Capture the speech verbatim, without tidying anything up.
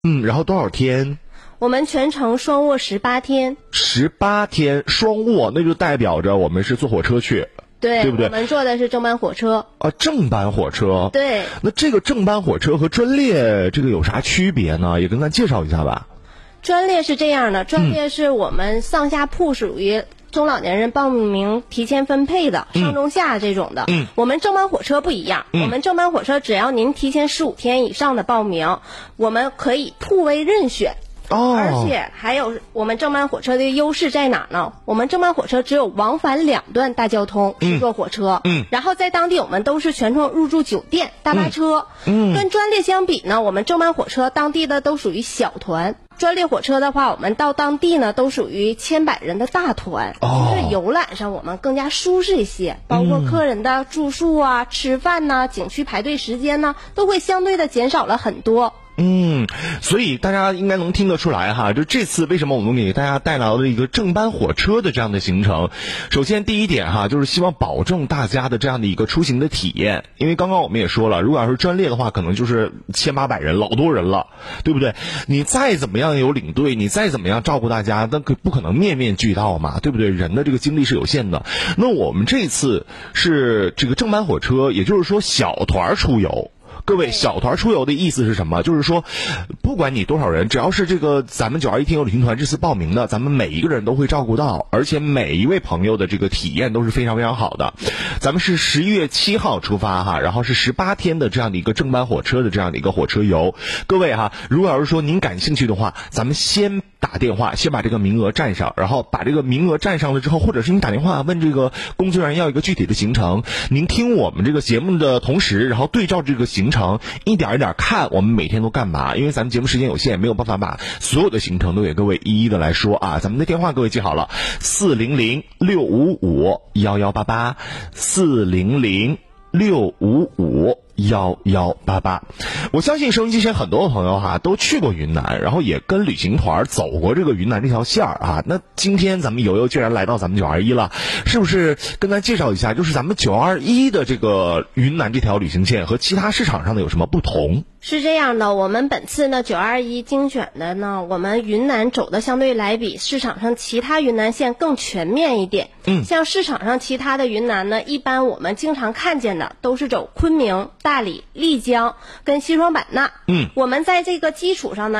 嗯，然后多少天？ 我们全程双卧十八天。 十八天双卧，那就代表着我们是坐火车去。 对， 对不对？ 我们坐的是正班火车啊，正班火车。 对， 那这个正班火车和专列这个有啥区别呢？也跟咱介绍一下吧。 专列是这样的，专列是我们上下铺属于中老年人报名提前分配的， 嗯、 上中下这种的。 嗯， 我们正班火车不一样， 嗯、 我们正班火车只要您提前十五天以上的报名，我们可以铺位任选。 哦， 而且还有我们正班火车的优势在哪呢？我们正班火车只有往返两段大交通是坐火车， 嗯， 然后在当地我们都是全程入住酒店、大巴车， 嗯， 跟专列相比呢，我们正班火车当地的都属于小团，专列火车的话，我们到当地呢都属于千百人的大团， 哦， 就是游览上我们更加舒适一些，包括客人的住宿啊、吃饭呐、景区排队时间呢，都会相对的减少了很多。 嗯，所以大家应该能听得出来哈，就这次为什么我们给大家带来了一个正班火车的这样的行程。首先第一点哈，就是希望保证大家的这样的一个出行的体验，因为刚刚我们也说了，如果要是专列的话，可能就是千八百人，老多人了，对不对？你再怎么样有领队，你再怎么样照顾大家，那可不可能面面俱到嘛，对不对？人的这个精力是有限的。那我们这次是这个正班火车，也就是说小团出游。各位，小团出游的意思是什么？就是说，不管你多少人，只要是这个咱们九二一听友旅行团这次报名的，咱们每一个人都会照顾到，而且每一位朋友的这个体验都是非常非常好的。咱们是十一月七号出发哈，然后是十八天的这样的一个正班火车的这样的一个火车游。各位哈，如果要是说您感兴趣的话，咱们先打电话，先把这个名额占上，然后把这个名额占上了之后，或者是你打电话问这个工作人员要一个具体的行程，您听我们这个节目的同时，然后对照这个行程一点一点看我们每天都干嘛，因为咱们节目时间有限，没有办法把所有的行程都给各位一一的来说啊。咱们的电话各位记好了，四零零六五五幺幺八八，四零零六五五幺幺八八。我相信收音机前很多的朋友哈都去过云南，然后也跟旅行团走过这个云南这条线儿啊。那今天咱们悠悠既然来到咱们九二一了，是不是跟咱介绍一下，就是咱们九二一的这个云南这条旅行线和其他市场上的有什么不同？ 是这样的，我们本次呢九二一精选的呢，我们云南走的相对来比市场上其他云南线更全面一点。 嗯， 像市场上其他的云南呢，一般我们经常看见的都是走昆明、大理、丽江跟西双版纳。 嗯， 我们在这个基础上呢，